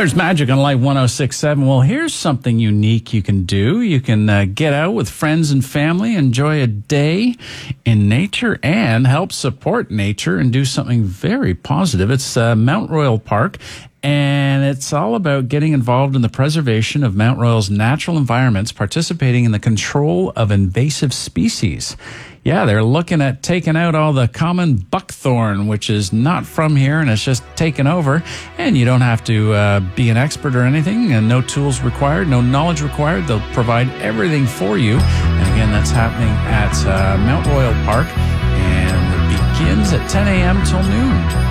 There's magic on Life 106.7. Well, here's something unique you can do. You can get out with friends and family, enjoy a day in nature, and help support nature and do something very positive. It's Mount Royal Park, and it's all about getting involved in the preservation of Mount Royal's natural environments, participating in the control of invasive species. Yeah, they're looking at taking out all the common buckthorn, which is not from here, and it's just taken over. And you don't have to be an expert or anything, and no tools required, no knowledge required. They'll provide everything for you. And again, that's happening at Mount Royal Park, and it begins at 10 a.m. till noon.